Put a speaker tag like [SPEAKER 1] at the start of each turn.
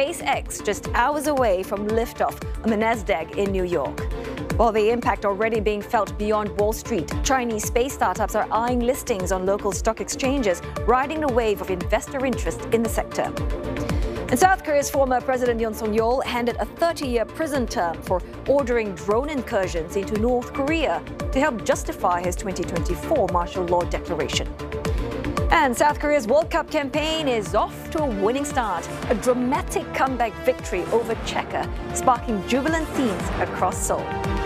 [SPEAKER 1] SpaceX just hours away from liftoff on the Nasdaq in New York. While the impact already being felt beyond Wall Street, Chinese space startups are eyeing listings on local stock exchanges, riding the wave of investor interest in the sector. And South Korea's former President Yoon Suk-yeol handed a 30-year prison term for ordering drone incursions into North Korea to help justify his 2024 martial law declaration. And South Korea's World Cup campaign is off to a winning start. A dramatic comeback victory over Czechia, sparking jubilant scenes across Seoul.